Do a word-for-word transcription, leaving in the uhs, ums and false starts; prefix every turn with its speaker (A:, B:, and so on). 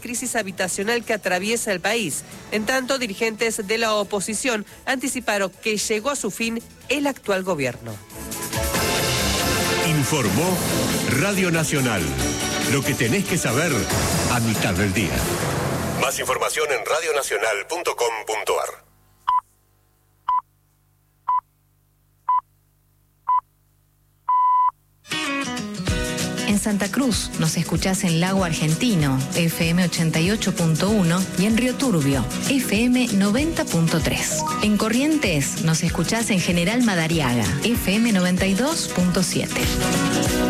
A: crisis habitacional que atraviesa el país. En tanto, dirigentes de la oposición anticiparon que llegó a su fin el actual gobierno.
B: Informó Radio Nacional. Lo que tenés que saber a mitad del día. Más información en radio nacional punto com punto a r.
C: En Santa Cruz nos escuchás en Lago Argentino, F M ochenta y ocho punto uno, y en Río Turbio, F M noventa punto tres. En Corrientes nos escuchás en General Madariaga, F M noventa y dos punto siete.